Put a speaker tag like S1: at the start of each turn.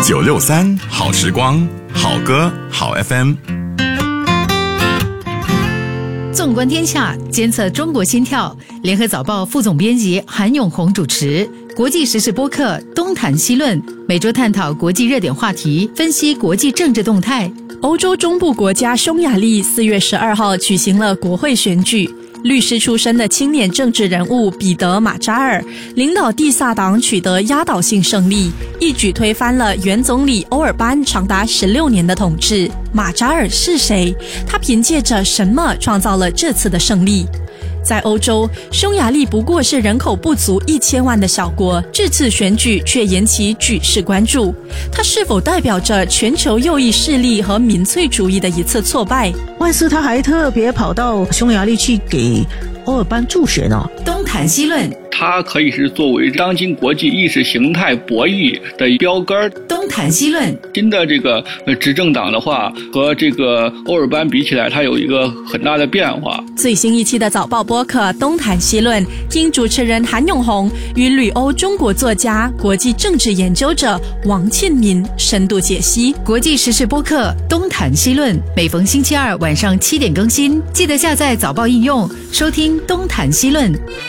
S1: 963好时光，好歌好 FM。
S2: 纵观天下，监测中国心跳。联合早报副总编辑韩永红主持。国际时事播客东谈西论，每周探讨国际热点话题，分析国际政治动态。
S3: 欧洲中部国家匈牙利4月12号举行了国会选举。律师出身的青年政治人物彼得·马扎尔领导蒂萨党取得压倒性胜利，一举推翻了原总理欧尔班长达16年的统治。马扎尔是谁？他凭借着什么创造了这次的胜利？在欧洲，匈牙利不过是人口不足1000万的小国，这次选举却引起举世关注。它是否代表着全球右翼势力和民粹主义的一次挫败？
S4: 万斯他还特别跑到匈牙利去给欧尔班助选呢。
S2: 东谈西论，
S5: 它可以是作为当今国际意识形态博弈的标杆。
S2: 东谈西论，
S5: 新的这个执政党的话，和这个欧尔班比起来，它有一个很大的变化。
S3: 最新一期的早报播客东谈西论，听主持人韩永红与旅欧中国作家、国际政治研究者王庆民深度解析。
S2: 国际时事播客东谈西论，每逢星期二晚上7点更新，记得下载早报应用收听东谈西论。